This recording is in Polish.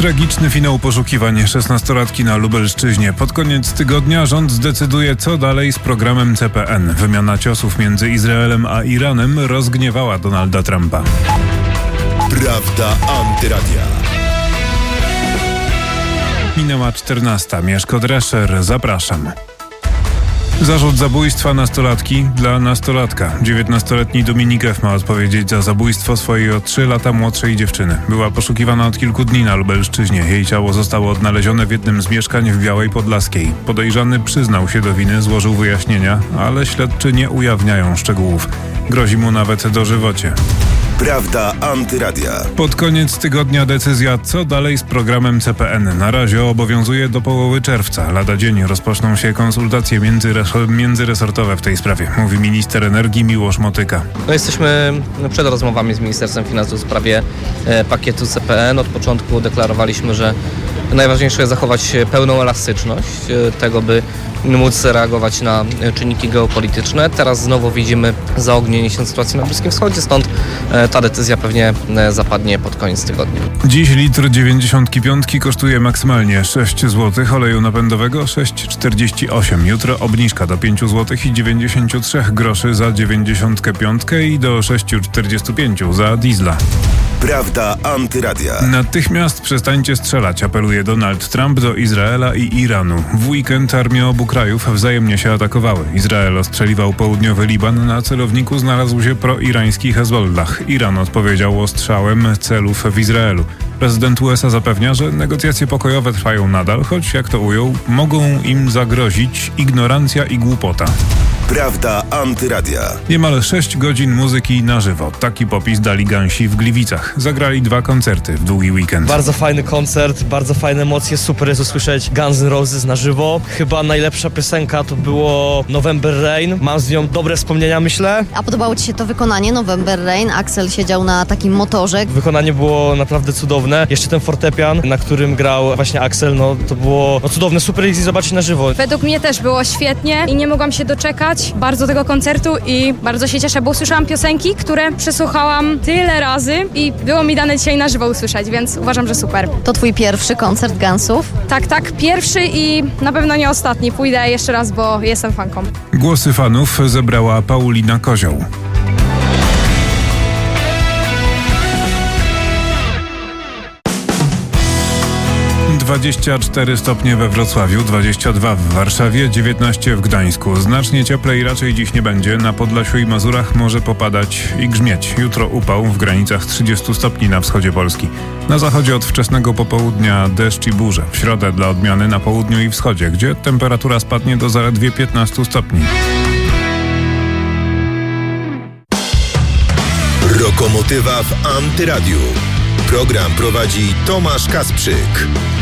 Tragiczny finał poszukiwań 16-latki na Lubelszczyźnie. Pod koniec tygodnia rząd zdecyduje, co dalej z programem CPN. Wymiana ciosów między Izraelem a Iranem rozgniewała Donalda Trumpa. Prawda Antyradia. Minęła 14. Mieszko Drescher, zapraszam. Zarzut zabójstwa nastolatki dla nastolatka. 19-letni Dominik F. ma odpowiedzieć za zabójstwo swojej o 3 lata młodszej dziewczyny. Była poszukiwana od kilku dni na Lubelszczyźnie. Jej ciało zostało odnalezione w jednym z mieszkań w Białej Podlaskiej. Podejrzany przyznał się do winy, złożył wyjaśnienia, ale śledczy nie ujawniają szczegółów. Grozi mu nawet dożywocie. Prawda Antyradia. Pod koniec tygodnia decyzja, co dalej z programem CPN. Na razie obowiązuje do połowy czerwca. Lada dzień rozpoczną się konsultacje międzyresortowe w tej sprawie, mówi minister energii Miłosz Motyka. Jesteśmy przed rozmowami z Ministerstwem Finansów w sprawie pakietu CPN. Od początku deklarowaliśmy, że najważniejsze jest zachować pełną elastyczność tego, by móc reagować na czynniki geopolityczne. Teraz znowu widzimy zaognienie się sytuacji na Bliskim Wschodzie, stąd ta decyzja pewnie zapadnie pod koniec tygodnia. Dziś litr 95 kosztuje maksymalnie 6 zł, oleju napędowego 6,48. Jutro obniżka do 5 zł i 93 groszy za 95 i do 6,45 za diesla. Prawda Antyradia. Natychmiast przestańcie strzelać, apeluje Donald Trump do Izraela i Iranu. W weekend armie obu krajów wzajemnie się atakowały. Izrael ostrzeliwał południowy Liban, na celowniku znalazł się proirański Hezbollah. Iran odpowiedział ostrzałem celów w Izraelu. Prezydent USA zapewnia, że negocjacje pokojowe trwają nadal, choć, jak to ujął, mogą im zagrozić ignorancja i głupota. Prawda Antyradia. Niemal 6 godzin muzyki na żywo. Taki popis dali Gansi w Gliwicach. Zagrali 2 koncerty w długi weekend. Bardzo fajny koncert, bardzo fajne emocje. Super jest usłyszeć Guns N' Roses na żywo. Chyba najlepsza piosenka to było November Rain. Mam z nią dobre wspomnienia, myślę. A podobało Ci się to wykonanie November Rain? Axel siedział na takim motorze. Wykonanie było naprawdę cudowne. Jeszcze ten fortepian, na którym grał właśnie Axel, to było cudowne. Super jest zobaczyć na żywo. Według mnie też było świetnie i nie mogłam się doczekać bardzo tego koncertu i bardzo się cieszę, bo usłyszałam piosenki, które przesłuchałam tyle razy i było mi dane dzisiaj na żywo usłyszeć, więc uważam, że super. To Twój pierwszy koncert Gunsów? Tak, pierwszy i na pewno nie ostatni. Pójdę jeszcze raz, bo jestem fanką. Głosy fanów zebrała Paulina Kozioł. 24 stopnie we Wrocławiu, 22 w Warszawie, 19 w Gdańsku. Znacznie cieplej raczej dziś nie będzie. Na Podlasiu i Mazurach może popadać i grzmieć. Jutro upał w granicach 30 stopni na wschodzie Polski. Na zachodzie od wczesnego popołudnia deszcz i burze. W środę dla odmiany na południu i wschodzie, gdzie temperatura spadnie do zaledwie 15 stopni. Lokomotywa w Antyradiu. Program prowadzi Tomasz Kasprzyk.